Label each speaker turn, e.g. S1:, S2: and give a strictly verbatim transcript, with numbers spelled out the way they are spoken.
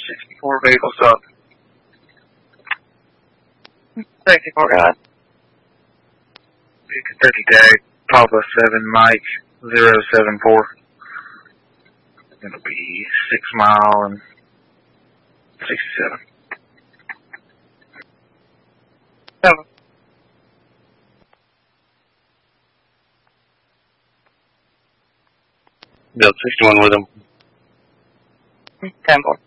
S1: sixty-four vehicles up.
S2: sixty-four, got it.
S1: Kentucky Tag, Papa seven, Mike zero seven four. It'll be six mile and sixty-seven.
S2: Seven.
S3: Build sixty-one with him.
S2: ten four.